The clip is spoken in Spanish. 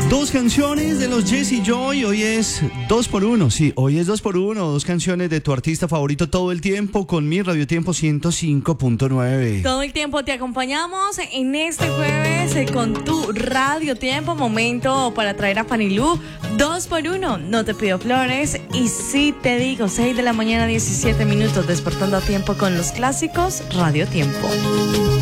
Dos canciones de los Jesse Joy. Hoy es 2x1. Sí, hoy es 2x1. Dos canciones de tu artista favorito todo el tiempo con mi Radio Tiempo 105.9. Todo el tiempo te acompañamos en este jueves con tu Radio Tiempo. Momento para traer a Fanny Lu. 2x1. No te pido flores. Y sí te digo, 6 de la mañana, 17 minutos. Despertando a tiempo con los clásicos Radio Tiempo.